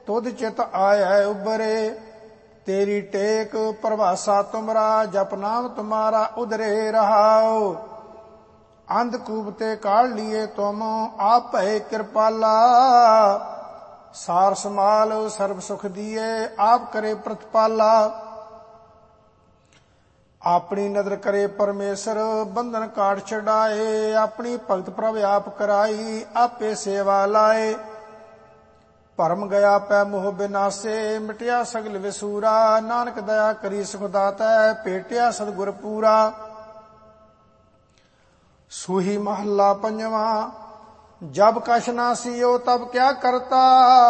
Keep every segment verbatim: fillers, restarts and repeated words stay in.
तुध चित आय उबरे। तेरी टेक प्रभासा तुमरा, जप नाम तुम्हारा उदरे रहाओ। अंधकूप ते काढ़ लिए तुम, आप भय कृपाला। सार समाल सर्व सुख दिए, आप करे प्रतिपाला। अपनी नदर करे परमेश्वर, बंधन काट छड़ाए। अपनी भगत प्रभ आप कराई, आपे सेवा लाए। भरम गया पै मोह बिनासे, मिटिया सगल विसूरा। नानक दया करी सुख दाता, भेटिया सतगुर पूरा। सूही महला पंजवा। जब कछ ना सियो तब क्या करता,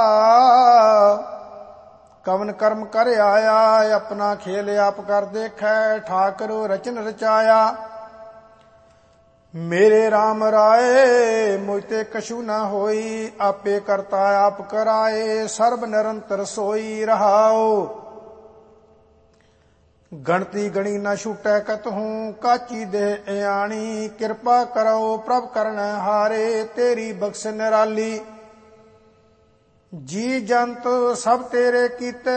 कवन कर्म कर आया। अपना खेल आप कर देखै, ठाकर रचन रचाया। मेरे राम राय मोहिते कछु न होई, आपे करता आप कराए। सर्ब निरंतर सोई रहाओ। गणती गणी न छूटै कतहूँ, काची देह अयाणी। कृपा करो प्रभ करन हारे, तेरी बख्श निराली। जी जंत सब तेरे कीते,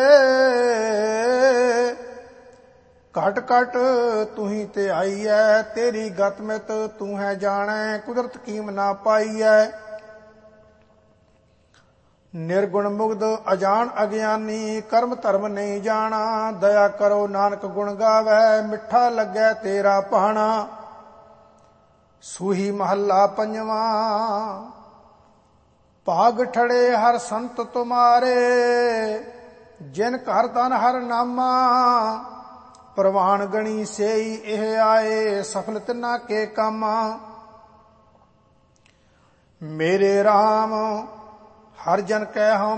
घट घट तू ही ते आई है। तेरी गत मित तू है जानै, कुदरत कीम ना पाई है। निर्गुण मुग्ध अजान अज्ञानी, कर्म धर्म नहीं जाना। दया करो नानक गुण गावै, मिठा लगे तेरा भाना। सूही महला पंजवा। भाग ठड़े हर संत तुम्हारे, जिन घर धन हर नामा। प्रवान गणी सेई एह आए, सफल तिना के कामा। मेरे राम हर जन कह